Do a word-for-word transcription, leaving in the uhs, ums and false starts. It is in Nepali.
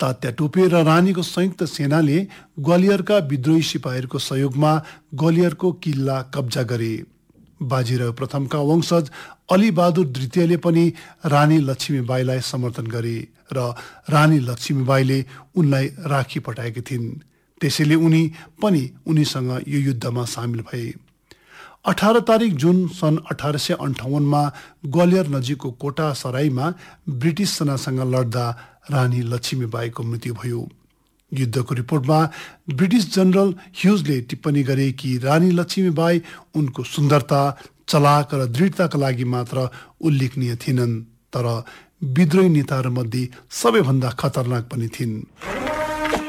तात्या टोपे र रानीको संयुक्त सेनाले ग्वालियरका विद्रोही सिपाहीहरूको सहयोगमा ग्वालियरको किल्ला कब्जा गरे। बाजीराव प्रथमका वंशज अली बहादुर द्वितीयले पनि रानी लक्ष्मीबाईलाई समर्थन गरे र रानी लक्ष्मीबाईले उनलाई राखी पठाएकी थिइन्। त्यसैले उनी पनि उनीसँग यो युद्धमा सामेल भए। अठार तारिक जुन सन् अठार सय अन्ठाउन्नमा ग्वालियर नजिकको कोटा सराईमा ब्रिटिस सेनासँग लड्दा रानी लक्ष्मीबाईको मृत्यु भयो। युद्धको रिपोर्टमा ब्रिटिस जनरल ह्युजले टिप्पणी गरे कि रानी लक्ष्मीबाई उनको सुन्दरता, चलाक र दृढताका लागि मात्र उल्लेखनीय थिइनन्, तर विद्रोही नेताहरूमध्ये सबैभन्दा खतरनाक पनि थिइन्।